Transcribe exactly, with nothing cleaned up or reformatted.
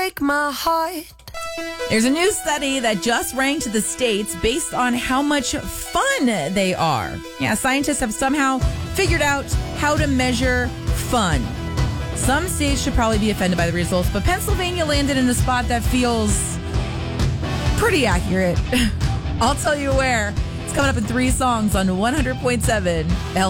break my heart. There's a new study that just ranked the states based on how much fun they are. Yeah, scientists have somehow figured out how to measure fun. Some states should probably be offended by the results, but Pennsylvania landed in a spot that feels pretty accurate. I'll tell you where. It's coming up in three songs on one hundred point seven L.